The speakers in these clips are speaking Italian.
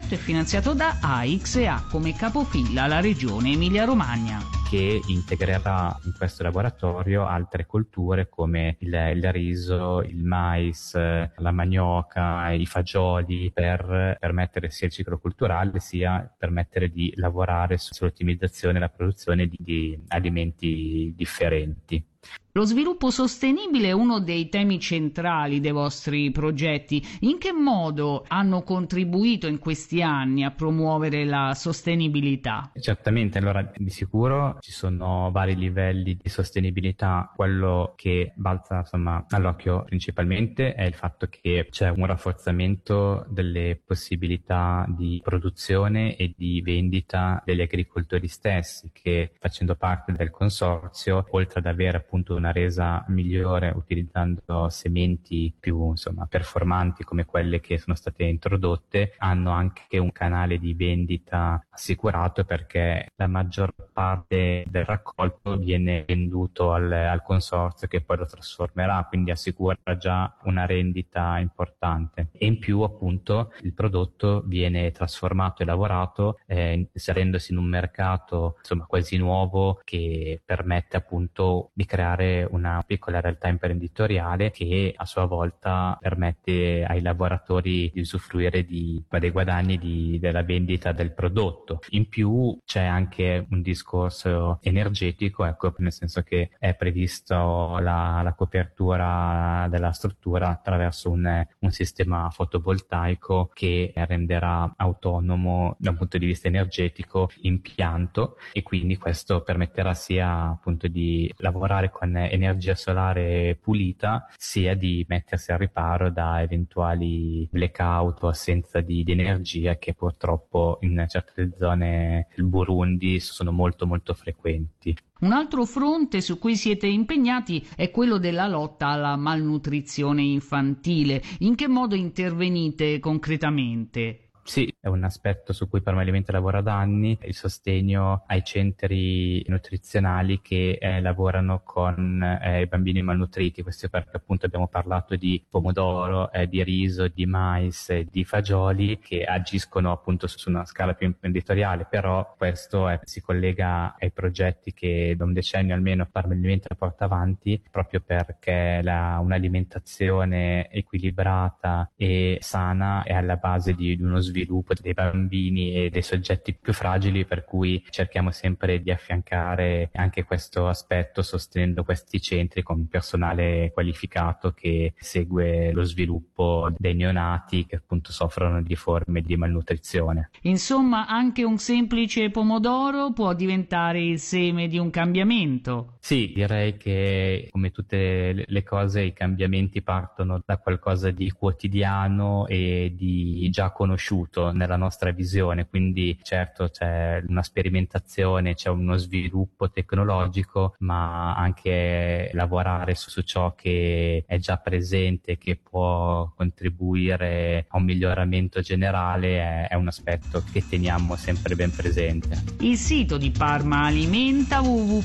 progetto è finanziato da AIX e ha come capofila la regione Emilia-Romagna, che integrerà in questo laboratorio altre colture come il riso, il mais, la manioca, i fagioli, per permettere sia il ciclo culturale sia permettere di lavorare sull'ottimizzazione e la produzione di alimenti differenti. Lo sviluppo sostenibile è uno dei temi centrali dei vostri progetti. In che modo hanno contribuito in questi anni a promuovere la sostenibilità? Certamente, allora di sicuro ci sono vari livelli di sostenibilità. Quello che balza all'occhio principalmente è il fatto che c'è un rafforzamento delle possibilità di produzione e di vendita degli agricoltori stessi, che facendo parte del consorzio, oltre ad avere appunto una resa migliore utilizzando sementi più performanti come quelle che sono state introdotte, hanno anche un canale di vendita assicurato, perché la maggior parte del raccolto viene venduto al consorzio, che poi lo trasformerà, quindi assicura già una rendita importante. E in più appunto il prodotto viene trasformato e lavorato inserendosi in un mercato quasi nuovo, che permette appunto di creare una piccola realtà imprenditoriale che a sua volta permette ai lavoratori di usufruire dei guadagni della vendita del prodotto. In più c'è anche un discorso energetico, nel senso che è previsto la copertura della struttura attraverso un sistema fotovoltaico che renderà autonomo da un punto di vista energetico l'impianto, e quindi questo permetterà sia appunto di lavorare con energia solare pulita, sia di mettersi al riparo da eventuali blackout o assenza di energia, che purtroppo in certe zone del Burundi sono molto molto frequenti. Un altro fronte su cui siete impegnati è quello della lotta alla malnutrizione infantile. In che modo intervenite concretamente? Sì, è un aspetto su cui Parma Alimenta lavora da anni, il sostegno ai centri nutrizionali che lavorano con i bambini malnutriti. Questo perché appunto abbiamo parlato di pomodoro, di riso, di mais, di fagioli, che agiscono appunto su una scala più imprenditoriale, però questo si collega ai progetti che da un decennio almeno Parma Alimenta porta avanti, proprio perché un'alimentazione equilibrata e sana è alla base di uno sviluppo dei bambini e dei soggetti più fragili, per cui cerchiamo sempre di affiancare anche questo aspetto, sostenendo questi centri con personale qualificato che segue lo sviluppo dei neonati che appunto soffrono di forme di malnutrizione. Insomma, anche un semplice pomodoro può diventare il seme di un cambiamento. Sì, direi che come tutte le cose i cambiamenti partono da qualcosa di quotidiano e di già conosciuto nella nostra visione, quindi certo c'è una sperimentazione, c'è uno sviluppo tecnologico, ma anche lavorare su ciò che è già presente, che può contribuire a un miglioramento generale, è un aspetto che teniamo sempre ben presente. Il sito di Parma Alimenta,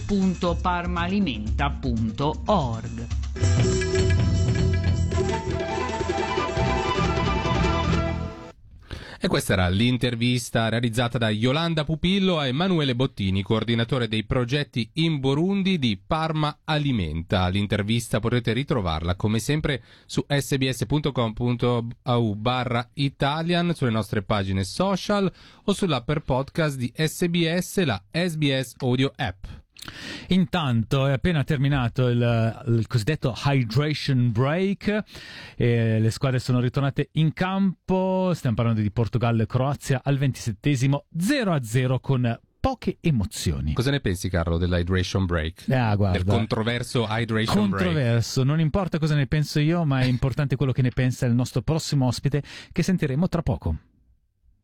www.parmaalimenta.org. E questa era l'intervista realizzata da Yolanda Pupillo a Emanuele Bottini, coordinatore dei progetti in Burundi di Parma Alimenta. L'intervista potete ritrovarla come sempre su sbs.com.au/Italian, sulle nostre pagine social o sull'app per podcast di SBS, la SBS Audio App. Intanto è appena terminato il cosiddetto hydration break, le squadre sono ritornate in campo. Stiamo parlando di Portogallo e Croazia al 27esimo, 0-0 con poche emozioni. Cosa ne pensi, Carlo, dell'hydration break? Guarda, del controverso hydration break? Controverso, non importa cosa ne penso io, ma è importante quello che ne pensa il nostro prossimo ospite, che sentiremo tra poco.